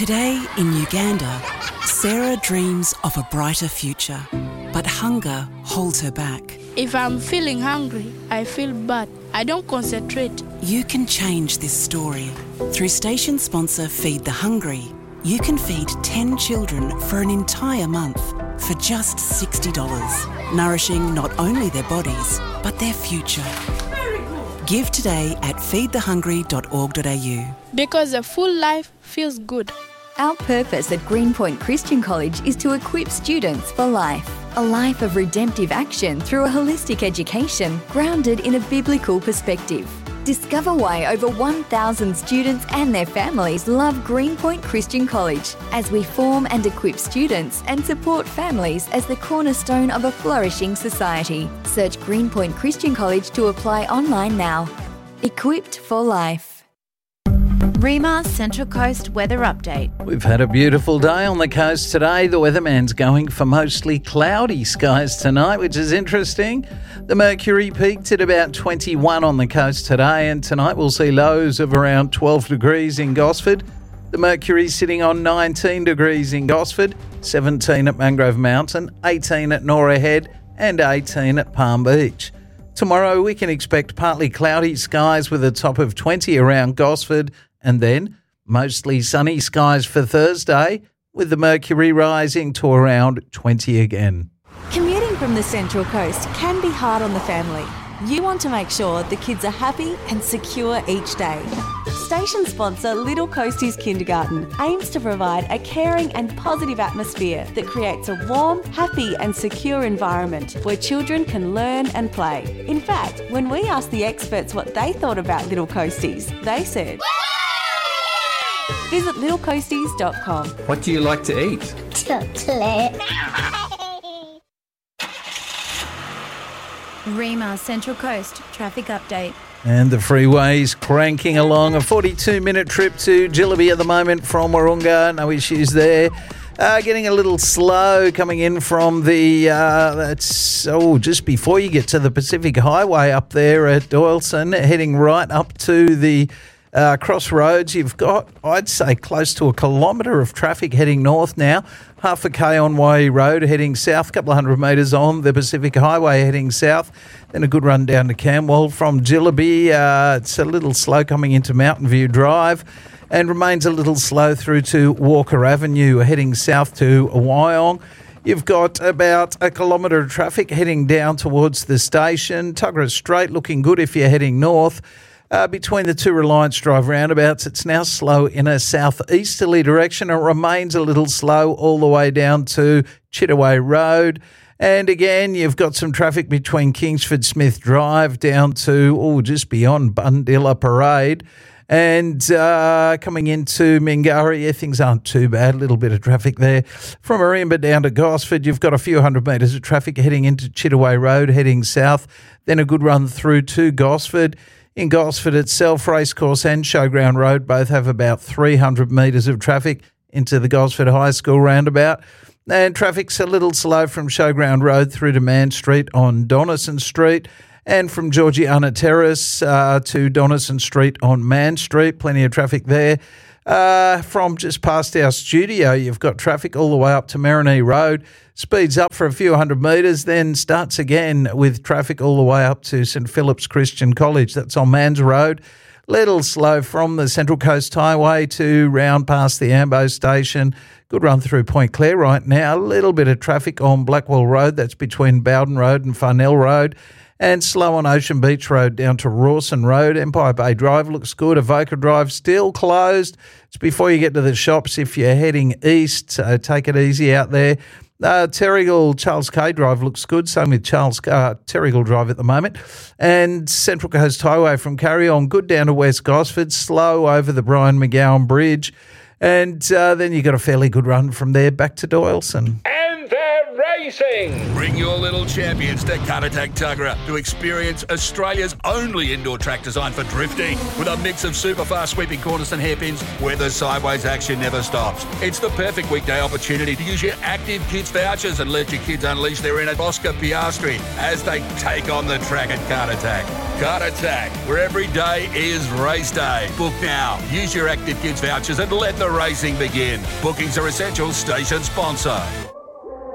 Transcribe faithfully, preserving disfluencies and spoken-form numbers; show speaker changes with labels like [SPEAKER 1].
[SPEAKER 1] Today in Uganda, Sarah dreams of a brighter future, but hunger holds her back.
[SPEAKER 2] If I'm feeling hungry, I feel bad. I don't concentrate.
[SPEAKER 1] You can change this story. Through station sponsor Feed the Hungry, you can feed ten children for an entire month for just sixty dollars, nourishing not only their bodies, but their future. Give today at feed the hungry dot org dot a u.
[SPEAKER 2] Because a full life feels good.
[SPEAKER 3] Our purpose at Greenpoint Christian College is to equip students for life. A life of redemptive action through a holistic education grounded in a biblical perspective. Discover why over one thousand students and their families love Greenpoint Christian College as we form and equip students and support families as the cornerstone of a flourishing society. Search Greenpoint Christian College to apply online now. Equipped for life.
[SPEAKER 4] REMA Central Coast Weather Update.
[SPEAKER 5] We've had a beautiful day on the coast today. The weatherman's going for mostly cloudy skies tonight, which is interesting. The mercury peaked at about twenty-one on the coast today, and tonight we'll see lows of around twelve degrees in Gosford. The mercury sitting on nineteen degrees in Gosford, seventeen at Mangrove Mountain, eighteen at Nora Head, and eighteen at Palm Beach. Tomorrow we can expect partly cloudy skies with a top of twenty around Gosford, and then mostly sunny skies for Thursday, with the mercury rising to around twenty again.
[SPEAKER 6] Commuting from the Central Coast can be hard on the family. You want to make sure the kids are happy and secure each day. Station sponsor Little Coasties Kindergarten aims to provide a caring and positive atmosphere that creates a warm, happy and secure environment where children can learn and play. In fact, when we asked the experts what they thought about Little Coasties, they said, visit little coasties dot com.
[SPEAKER 7] What do you like to eat?
[SPEAKER 8] Chocolate.
[SPEAKER 4] REMA Central Coast Traffic Update.
[SPEAKER 5] And the freeway's cranking along. A forty-two minute trip to Jillaby at the moment from Wahroonga. No issues there. Uh, getting a little slow coming in from the, uh, that's, oh, just before you get to the Pacific Highway up there at Doyleson, heading right up to the Uh, crossroads. You've got, I'd say, close to a kilometre of traffic heading north now. Half a K on Waihee Road heading south, a couple of hundred metres on the Pacific Highway heading south. Then a good run down to Camwell from Jillaby. Uh, it's a little slow coming into Mountain View Drive and remains a little slow through to Walker Avenue heading south to Wyong. You've got about a kilometre of traffic heading down towards the station. Tuggerah Strait looking good if you're heading north. Uh, between the two Reliance Drive roundabouts, it's now slow in a southeasterly direction. It remains a little slow all the way down to Chittaway Road. And again, you've got some traffic between Kingsford Smith Drive down to, oh, just beyond Bundilla Parade. And uh, coming into Mingara, yeah, things aren't too bad. A little bit of traffic there. From Arimba down to Gosford, you've got a few hundred metres of traffic heading into Chittaway Road, heading south. Then a good run through to Gosford. In Gosford itself, Racecourse and Showground Road both have about three hundred metres of traffic into the Gosford High School roundabout. And traffic's a little slow from Showground Road through to Mann Street on Donison Street, and from Georgiana Terrace uh, to Donison Street on Mann Street. Plenty of traffic there. Uh, from just past our studio, you've got traffic all the way up to Marinee Road. Speeds up for a few hundred metres, then starts again with traffic all the way up to St Philip's Christian College. That's on Manns Road. Little slow from the Central Coast Highway to round past the Ambo station. Good run through Point Clare right now. A little bit of traffic on Blackwell Road. That's between Bowden Road and Farnell Road. And slow on Ocean Beach Road down to Rawson Road. Empire Bay Drive looks good. Avoca Drive still closed. It's before you get to the shops if you're heading east, so take it easy out there. Uh, Terrigal Charles K Drive looks good. Same with Charles uh, Terrigal Drive at the moment. And Central Coast Highway from Carry-On, good down to West Gosford. Slow over the Brian McGowan Bridge. And uh, then you got a fairly good run from there back to Doyleson.
[SPEAKER 9] And they're
[SPEAKER 7] Racing.
[SPEAKER 8] Bring your little champions to Caratak Tuggerah to experience Australia's only indoor track designed for drifting, with a mix of super fast sweeping corners and hairpins where the sideways action never stops. It's the perfect weekday opportunity to use your Active Kids vouchers and let your kids unleash their inner Oscar Piastri as they take on the track at Caratak. Caratak, where every day is race day. Book now. Use your Active Kids vouchers and let the racing begin. Bookings are essential. Station sponsor.